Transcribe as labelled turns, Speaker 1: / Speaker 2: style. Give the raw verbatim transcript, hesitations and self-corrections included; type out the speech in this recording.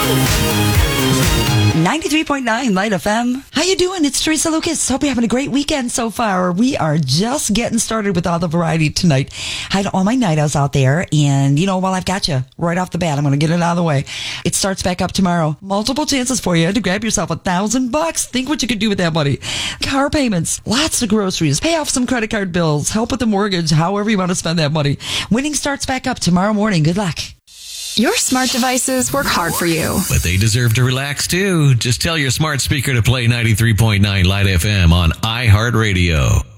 Speaker 1: ninety-three point nine Light F M. How you doing? It's Teresa Lucas. Hope you're having a great weekend so far. We are just getting started with all the variety tonight. Hi to all my night owls out there. And, you know, while I've got you, right off the bat, I'm going to get it out of the way. It starts back up tomorrow. Multiple chances for you to grab yourself a thousand bucks. Think what you could do with that money. Car payments, lots of groceries, pay off some credit card bills, help with the mortgage, however you want to spend that money. Winning starts back up tomorrow morning. Good luck.
Speaker 2: Your smart devices work hard for you,
Speaker 3: but they deserve to relax too. Just tell your smart speaker to play ninety-three point nine Light F M on iHeartRadio.